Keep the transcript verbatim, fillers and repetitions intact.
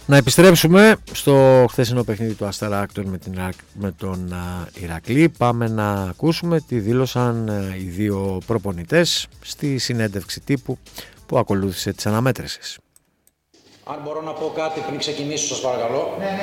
Να επιστρέψουμε στο χθεσινό παιχνίδι του Αστέρα Άκτων με, την, με τον α, Ηρακλή. Πάμε να ακούσουμε τι δήλωσαν α, οι δύο προπονητές στη συνέντευξη τύπου που ακολούθησε της αναμέτρησης. Αν μπορώ να πω κάτι πριν ξεκινήσω, σας παρακαλώ. Ναι, ναι,